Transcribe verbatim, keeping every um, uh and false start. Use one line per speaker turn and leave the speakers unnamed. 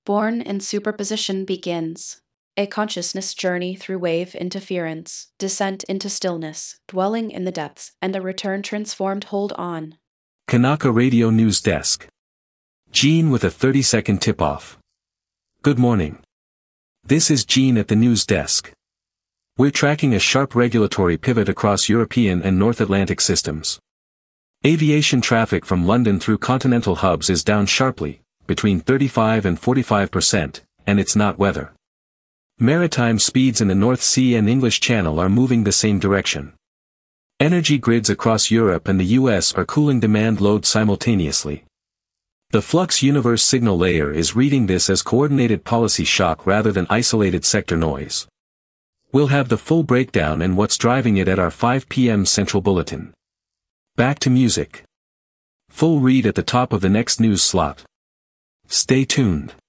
Born in superposition begins. A consciousness journey through wave interference, descent into stillness, dwelling in the depths, and a return transformed. Hold on.
Kanaka Radio News Desk. Gene with a thirty second tip-off. Good morning. This is Gene at the news desk. We're tracking a sharp regulatory pivot across European and North Atlantic systems. Aviation traffic from London through continental hubs is down sharply, between thirty-five and forty-five percent, and it's not weather. Maritime speeds in the North Sea and English Channel are moving the same direction. Energy grids across Europe and the U S are cooling demand load simultaneously. The Flux Universe signal layer is reading this as coordinated policy shock rather than isolated sector noise. We'll have the full breakdown and what's driving it at our five p m Central Bulletin. Back to music. Full read at the top of the next news slot. Stay tuned.